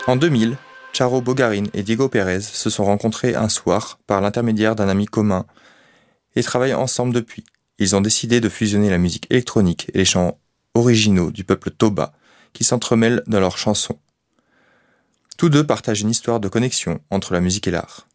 En 2000, Charo Bogarín et Diego Pérez se sont rencontrés un soir par l'intermédiaire d'un ami commun et travaillent ensemble depuis. Ils ont décidé de fusionner la musique électronique et les chants originaux du peuple Toba qui s'entremêlent dans leurs chansons. Tous deux partagent une histoire de connexion entre la musique et l'art.